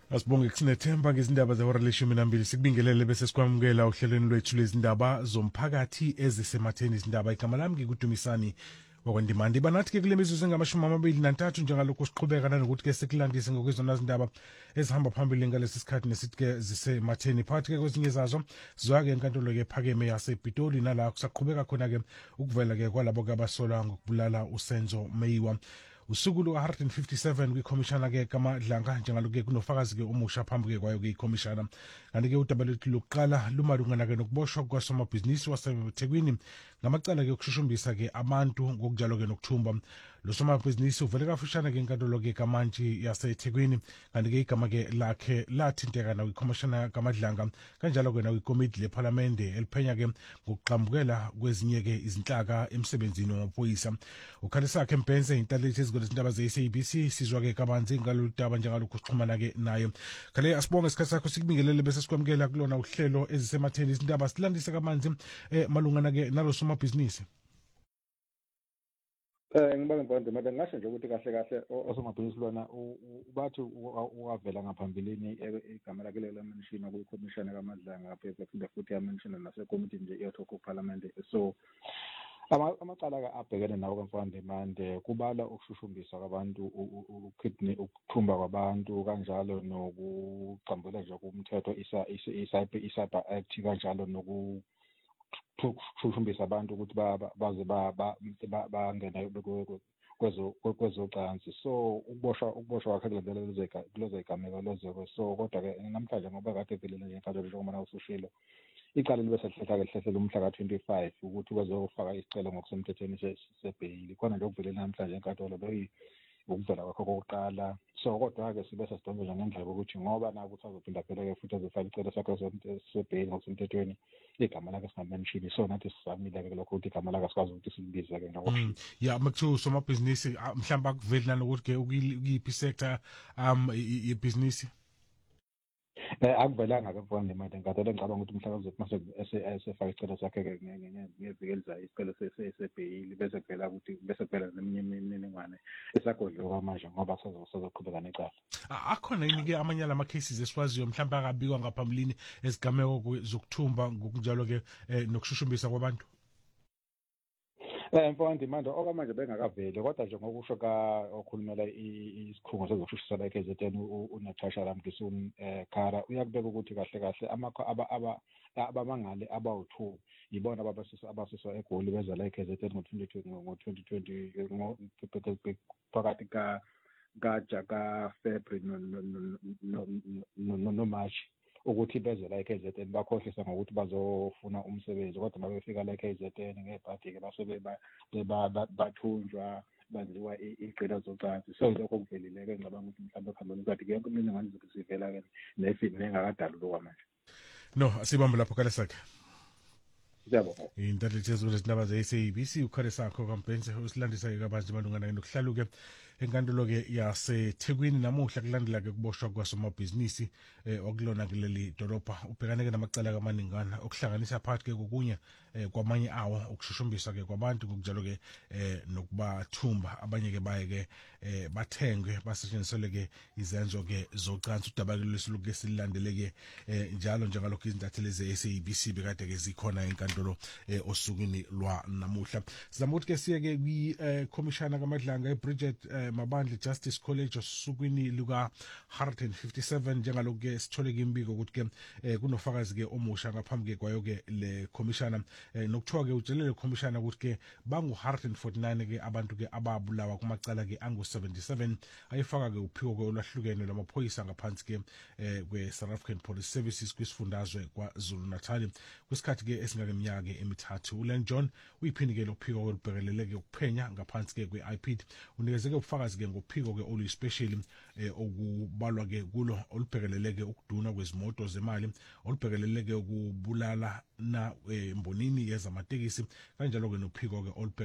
Asibonge kusinethemba ngezindaba zehora leshumi nambili sikubingelele bese sikwamukela ohlelweni lwethu lezindaba zomphakathi ezisematheni izindaba. Igama lami ngikudumisani wakwandimandi. Banathi-ke kule mizuzu engama-23 njengalokhu siqhubeka nanokuthi-ke sikulandise ngokwezona zindaba ezihamba phambili ngalesi sikhathi nesithi-ke zisematheni. Phakathi-ke kwezinye zazo sizwa-ke enkantolo-ke ephakeme yasePitoli, nala kusaqhubeka khona-ke ukuvela-ke kwalabo-ke abasolwa ngokubulala uSenzo Meyiwa. Usuku luka-157 kwikhomishana-ke kaMadlanga, njengaloku-ke kunofakazi-ke omusha phambi-ke kwayo-ke ikhomishana. Kanti-ke udaba lethu lokuqala lumalungana-ke nokuboshwa kwasomabhizinisi waseThekwini ngamacala-ke okushushumbisa-ke abantu, ngokunjalo-ke nokuthumba. Lo somabhizinisi uvele kafushane-ke enkantolo-ke kamantshi yaseThekwini, kanti-ke igama-ke lakhe lathinteka nakwikhomishana kaMadlanga, kanjalo-ke nakwikomiti lephalamende eliphenya-ke ngokuqambukela kwezinye-ke izinhlaka emsebenzini wamaphoyisa. Ukhalisakhe Mpenze, intalethu ezindaba ze-SABC, sizwa-ke kabanzi ngalolu daba njengalokhu sixhumana-ke naye. Khale asibonge isikhathi sakho sikubingelele bese sikwamukela kulona uhlelo ezisematheni izindaba. Silandise kabanzi malungana-ke nalo somabhizinisi. Ngibanga mfowethu, manje ngasho nje ukuthi kahle kahle osomabhizinisi lona bathi ukavela ngaphambilini igama lakhe lamenshina kwikhomishana kaMadlanga, phinde futhi yamenshina nasekomitini nje yethoko parliament. So amacala-ke abhekene nawo kamfowethu manje kubala ukushushumbisa kwabantu, ukuthumba kwabantu, kanjalo nokucambula nje kumthetho i-Cyber Act, kanjalo nokushushumbisa abantu ukuthi baze bangene kwezocansi. So ukuboshwa kwakhe kulezo igameko lozeko. So kodwa-ke namhlanje ngoba kade evelele nje enkantolo njengoba usushilo, icala libe sehlehlela umhla ka-25 ukuthi kwezofaka isicelo ngokusemthethweni sebheyili. Khona nje okuvelele namhlanje enkantolo ukuvela kwakho kokuqala. So kodwa-ke sibe sesidonge nje ngendlela ukuthi ngoba naku ukuthi azophinda phela-ke futhi azofaka isicelo sakhe sebheyili ngokusemthethweni, igama lakhe singamenshini. So nathi sizamile-ke lokho ukuthi igama lakhe sikwazi ukuthi silibize-ke ngokushilo. Ya makuthiwa usomabhizinisi mhlawumbe akuveli nanokuthi-ke ukuyiphi sector yebhizinisi. Akuvelanga-ke mfowethu manje enkantolo. Ngicabanga ukuthi mhla kazothi esefaka isicelo sakhe-ke ngeviki elizayo, isicelo sebheyili, bese kuvela neminye imininingwane esagodliwe kwamanje ngoba sazoqhubeka necala. Akhona yini-ke amanye ala ma-cases esiwaziyo mhlawumbe akabikwa ngaphambilini ezigameko zokuthumba, ngokunjalo-ke nokushushumbisa kwabantu? Mfowethu manje okwamanje bengakaveli, kodwa nje ngokusho okhulumela isikhungo sezokushushisela e-KZN uNatasha Lamkisuni Khara, uyakubeka ukuthi kahle kahle abamangali abawu-2 yibona abasiswa eGoli beza la e-KZN ngo-2020 phakathi kaFebruary noMarch, ukuthi beze la e-KZN bakhohlisa ngokuthi bazofuna umsebenzi, kodwa mabefika la e-KZN ngebhadi-ke base bathunjwa, banziwa igqila zocansi. So lokho kuvelile-ke ngicabanga ukuthi mhlawumbe phambili kanti-ke yonke imininingwane izobe sivela-ke nengakadalulwa kwamanje. No, asibambe lapho Khalesakhe. Siyabonga. Intalethu ezindaba ze-SABC, uKhalesakhe kaMpenze usilandisa-ke kabanzi malungana nokuhlalu-ke enkantolo-ke yaseThekwini namuhla kulandela-ke kuboshwa kwasomabhizinisi okulona kuleli dolobha. Ubhekane-ke namacala kamaningana okuhlanganisa phakathi-ke kokunye kwamanye awo ukushushumbisa-ke kwabantu, ngokunjalo-ke nokubathumba. Abanye-ke baye-ke bathengwe basetshenziselwe-ke izenzo-ke zocansi. Udaba-ke lwesilukhu sililandele-ke njalo njengalokhu izintatheli ze-SABC bekade-ke zikhona enkantolo osukwini lwanamuhla. Sizama ukuthi-ke siye-ke kwikhomishana kaMadlanga eBridget Mabandla Justice College osukwini luka-157 njengalokhu-ke sithole-ke imbiko ukuthi-ke kunofakazi-ke omusha ngaphambi-ke kwayo-ke le khomishana, nokuthiwa-ke utshelele khomishana ukuthi-ke bangu-149-ke abantu-ke ababulawa kumacala-ke angu-77 ayefaka-ke uphiko-ke olwahlukene lwamaphoyisa ngaphansi-ke kwe-South African Police Services kwisifundazwe kwaZulu Natal kwisikhathi-ke esingakeminyaka-ke emithathu. uLen John uyiphini-ke lophiko olubhekelele-ke ukuphenya ngaphansi-ke kwe-IPID unikezeke ubufakazi-ke ngophiko-ke oluyispesheli okubalwa-ke kulo olubhekelele-ke ukuduna kwezimoto zemali, olubhekelele-ke ukubulala embonini yezamatekisi, kanjalo-ke nophiko-ke